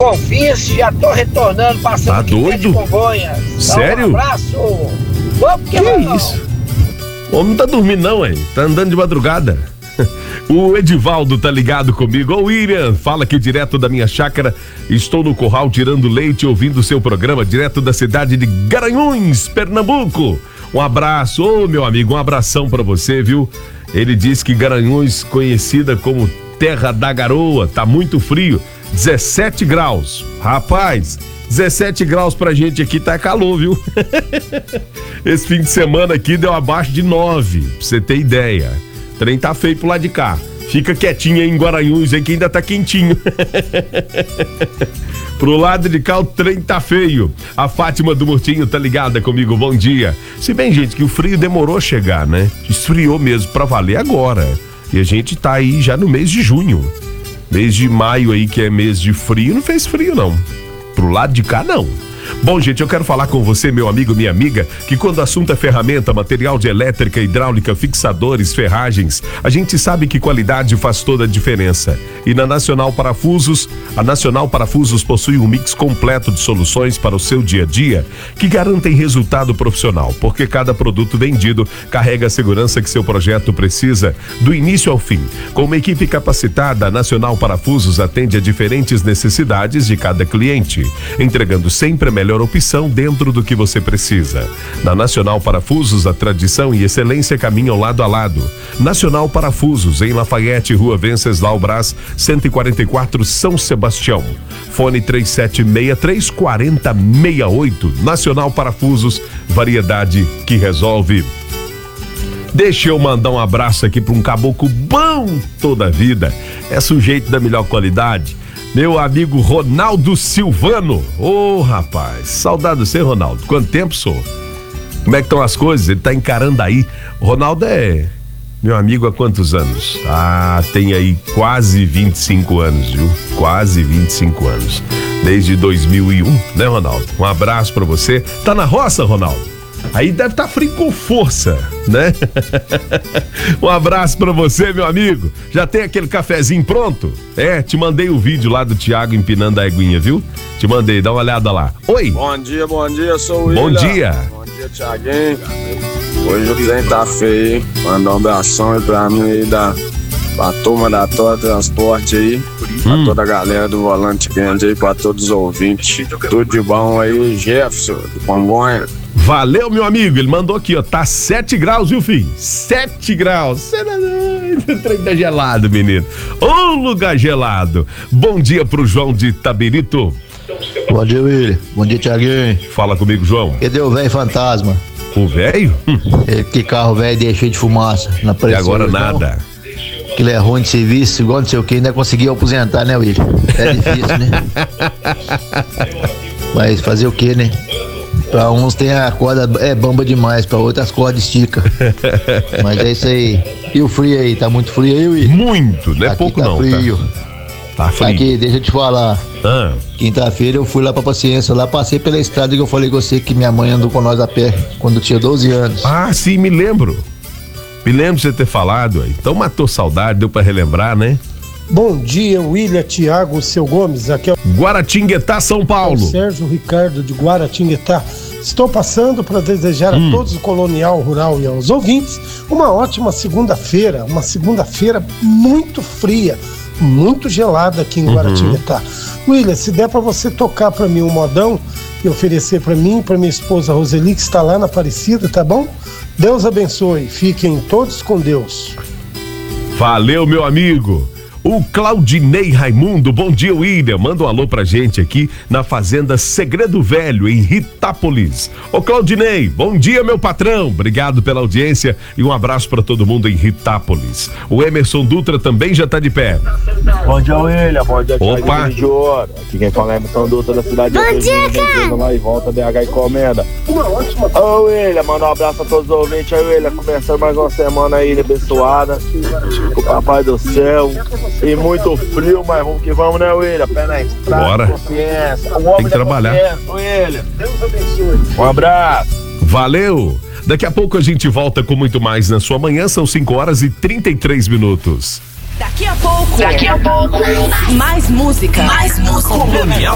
Confins, já tô retornando, passando tá doido? De Congonhas. Sério? Um abraço. Vamos que isso? O homem não tá dormindo não, hein? Tá andando de madrugada. O Edivaldo tá ligado comigo. Ô William, fala aqui direto da minha chácara. Estou no curral tirando leite, ouvindo o seu programa direto da cidade de Garanhuns, Pernambuco. Um abraço, ô meu amigo, um abração pra você, viu? Ele diz que Garanhuns, conhecida como Terra da Garoa, tá muito frio, 17 graus. Rapaz, 17 graus pra gente aqui tá calor, viu? Esse fim de semana aqui deu abaixo de 9, pra você ter ideia. O trem tá feio pro lado de cá. Fica quietinho aí em Guaranhuns, aí que ainda tá quentinho. Pro lado de cá o trem tá feio. A Fátima do Murtinho tá ligada comigo, bom dia. Se bem, gente, que o frio demorou a chegar, né? Esfriou mesmo pra valer agora. E a gente tá aí já no mês de junho. Mês de maio aí, que é mês de frio, não fez frio não. Pro lado de cá não. Bom, gente, eu quero falar com você, meu amigo, minha amiga, que quando o assunto é ferramenta, material de elétrica, hidráulica, fixadores, ferragens, a gente sabe que qualidade faz toda a diferença. E na Nacional Parafusos, a Nacional Parafusos possui um mix completo de soluções para o seu dia a dia que garantem resultado profissional, porque cada produto vendido carrega a segurança que seu projeto precisa, do início ao fim. Com uma equipe capacitada, a Nacional Parafusos atende a diferentes necessidades de cada cliente, entregando sempre a melhor opção dentro do que você precisa. Na Nacional Parafusos, a tradição e excelência caminham lado a lado. Nacional Parafusos, em Lafayette, Rua Venceslau Brás, 144, São Sebastião. Fone 3763-4068. Nacional Parafusos, variedade que resolve. Deixa eu mandar um abraço aqui para um caboclo bom toda a vida. É sujeito da melhor qualidade. Meu amigo Ronaldo Silvano. Ô, rapaz, saudade de você, Ronaldo. Quanto tempo, sou? Como é que estão as coisas? Ele tá encarando aí. O Ronaldo é meu amigo há quantos anos? Ah, tem aí quase 25 anos, viu? Quase 25 anos. Desde 2001, né, Ronaldo? Um abraço pra você. Tá na roça, Ronaldo? Aí deve estar frio com força, né? Um abraço pra você, meu amigo. Já tem aquele cafezinho pronto? É, te mandei o vídeo lá do Thiago empinando a aguinha, viu? Te mandei, dá uma olhada lá. Oi! Bom dia, sou o William. Bom dia! Bom dia, Thiaguinho. Hoje o trem tá feio, hein? Manda um abração aí pra mim aí pra turma da Tora Transporte aí, pra toda a galera do Volante Grande aí, pra todos os ouvintes. Tudo de bom aí, Jefferson, de Congonhas. Valeu, meu amigo. Ele mandou aqui, ó. Tá 7 graus, viu, filho? 7 graus. O trem tá gelado, menino. Ô, lugar gelado. Bom dia pro João de Tabirito. Bom dia, William. Bom dia, Thiaguinho. Fala comigo, João. Cadê o velho fantasma? O velho? Que carro velho deixei de fumaça na pressão. E agora nada. Que ele é ruim de serviço, igual não sei o que, ainda conseguiu aposentar, né, William? É difícil, né? Mas fazer o que, né? Pra uns tem a corda bamba demais, pra outras as cordas estica. Mas é isso aí. E o frio aí? Tá muito frio aí, William? Muito, não é aqui pouco tá não. Frio. Tá frio. Aqui, deixa eu te falar. Quinta-feira eu fui lá pra Paciência, lá passei pela estrada que eu falei com você que minha mãe andou com nós a pé quando eu tinha 12 anos. Ah, sim, me lembro. Me lembro de você ter falado aí. Então matou saudade, deu pra relembrar, né? Bom dia, William, Thiago, seu Gomes, aqui é o Guaratinguetá, São Paulo. Sérgio Ricardo de Guaratinguetá. Estou passando para desejar a todos o Colonial Rural e aos ouvintes uma ótima segunda-feira, uma segunda-feira muito fria, muito gelada aqui em Guaratinguetá. William, se der para você tocar para mim um modão e oferecer para mim e para minha esposa Roseli, que está lá na Aparecida, tá bom? Deus abençoe, fiquem todos com Deus. Valeu, meu amigo. O Claudinei Raimundo, bom dia, William. Manda um alô pra gente aqui na Fazenda Segredo Velho, em Ritápolis. Ô Claudinei, bom dia, meu patrão. Obrigado pela audiência e um abraço pra todo mundo em Ritápolis. O Emerson Dutra também já tá de pé. Bom dia, William. Bom dia, Opa. de ouro. Aqui quem fala é Emerson Dutra da cidade de Bom dia, cara. Lá e volta, BH encomenda. Ô, William, manda um abraço a todos os ouvintes aí, William. Começando mais uma semana aí abençoada. Com o Papai do Céu. E muito frio, mas vamos que vamos, né, William? Pé na estrada, bora. Consciência. Tem que trabalhar. William. Deus abençoe. Um abraço. Valeu. Daqui a pouco a gente volta com muito mais na sua manhã. São 5h33. Daqui a pouco. Mais música. Colonial